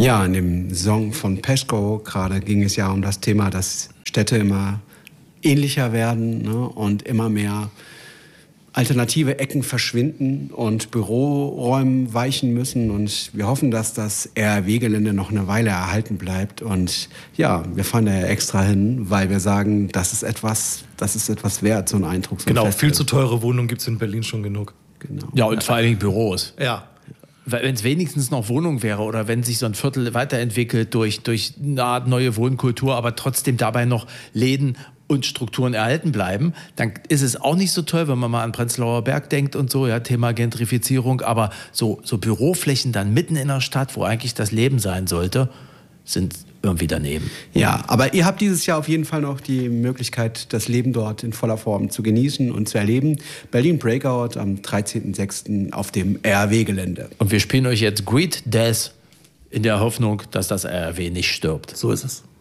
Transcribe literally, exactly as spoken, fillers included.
Ja, in dem Song von Peschko gerade ging es ja um das Thema, dass Städte immer ähnlicher werden, ne, und immer mehr alternative Ecken verschwinden und Büroräume weichen müssen. Und wir hoffen, dass das R R W-Gelände noch eine Weile erhalten bleibt. Und ja, wir fahren da ja extra hin, weil wir sagen, das ist etwas, das ist etwas wert, so ein Eindruck. So genau, viel zu teure Wohnungen gibt es in Berlin schon genug. Genau. Ja, und vor allen Dingen Büros. Ja. Wenn es wenigstens noch Wohnung wäre oder wenn sich so ein Viertel weiterentwickelt durch, durch eine Art neue Wohnkultur, aber trotzdem dabei noch Läden und Strukturen erhalten bleiben, dann ist es auch nicht so toll, wenn man mal an Prenzlauer Berg denkt und so, ja, Thema Gentrifizierung, aber so, so Büroflächen dann mitten in der Stadt, wo eigentlich das Leben sein sollte, sind irgendwie daneben. Ja, aber ihr habt dieses Jahr auf jeden Fall noch die Möglichkeit, das Leben dort in voller Form zu genießen und zu erleben. Berlin Breakout am dreizehnten sechsten auf dem R R W-Gelände. Und wir spielen euch jetzt Great Death in der Hoffnung, dass das R R W nicht stirbt. So ist es.